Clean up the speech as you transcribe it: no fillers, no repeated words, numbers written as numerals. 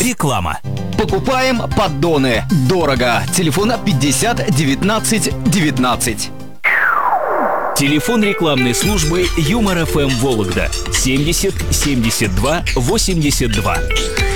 Реклама. Покупаем поддоны. Дорого. Телефон 50 19 19. Телефон рекламной службы Юмор ФМ Вологда 70 72 82.